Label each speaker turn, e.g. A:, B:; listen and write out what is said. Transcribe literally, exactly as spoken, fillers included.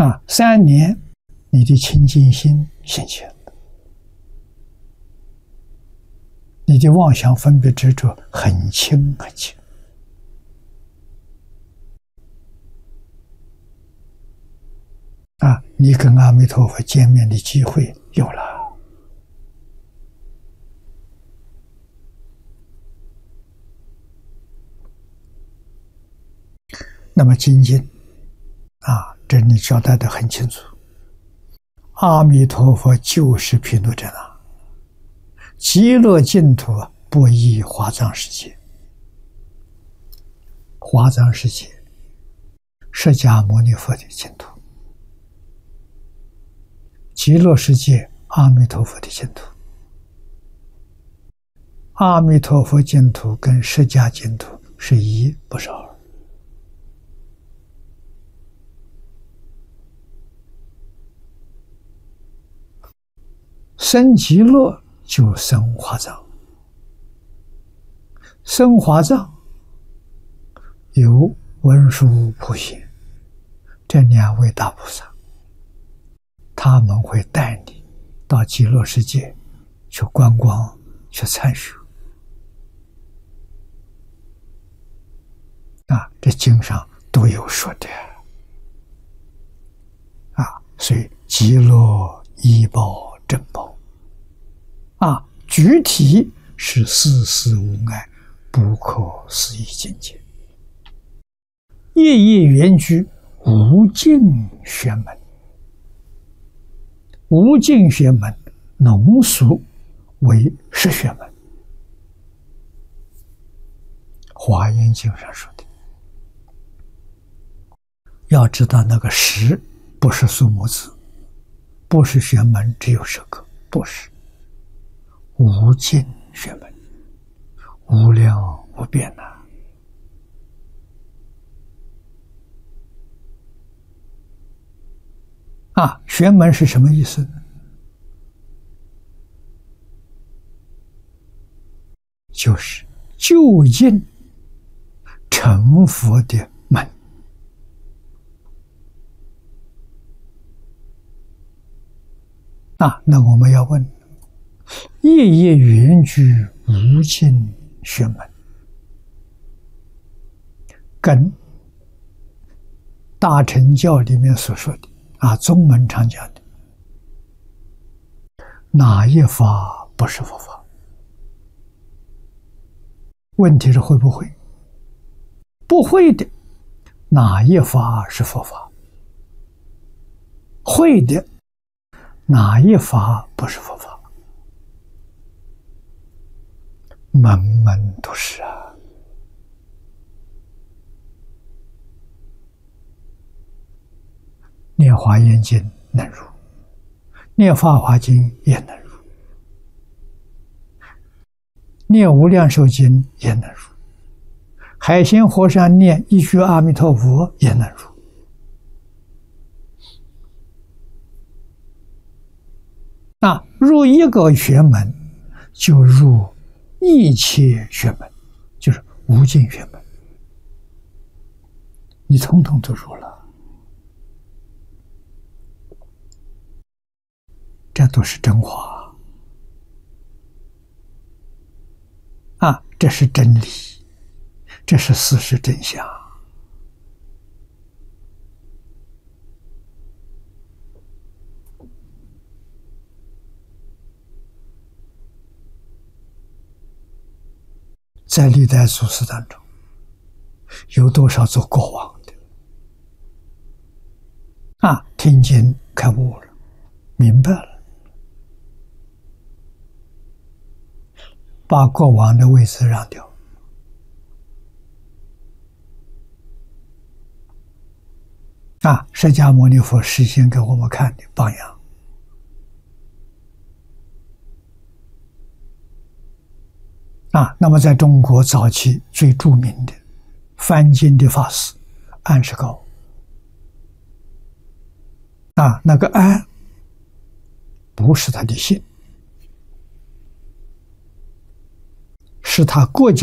A: 啊，三年你的清净心现前，你的妄想分别执着很轻很轻。啊，你跟阿弥陀佛见面的机会有了。那么精进啊，这里交代的很清楚，阿弥陀佛就是毗卢遮那，极乐净土不异华藏世界。华藏世界，释迦牟尼佛的净土；极乐世界，阿弥陀佛的净土。阿弥陀佛净土跟释迦净土是一，不是二。生极乐就生华藏，生华藏有文殊普贤这两位大菩萨，他们会带你到极乐世界去观光、去参学。啊，这经上都有说的啊，所以极乐依报正报啊，具体是事事无碍，不可思议境界。夜夜圆居无尽玄门，无尽玄门浓缩为十玄门。华严经上说的，要知道那个十不是数目字，不是玄门只有十个，不是无尽玄门，无量无边呐、啊。啊，玄门是什么意思呢？就是究竟成佛的门。啊，那我们要问，夜夜圆居无尽玄门，跟大乘教里面所说的啊，宗门常讲的哪一法不是佛法？问题是会不会？不会的，哪一法是佛法？会的，哪一法不是佛法？门门都是啊。念华严经能入，念法华经也能入，念无量寿经也能入，海鲜和尚念一句阿弥陀佛也能入。那入一个玄门，就入一切玄门，就是无尽玄门，你统统都入了。这都是真话啊！这是真理，这是事实真相。在历代祖师当中，有多少做国王的啊？听经开悟了，明白了，把国王的位置让掉。啊，释迦牟尼佛实现给我们看的榜样。啊，那么在中国早期最著名的翻经的法师安世高，啊，那个安不是他的姓，是他国家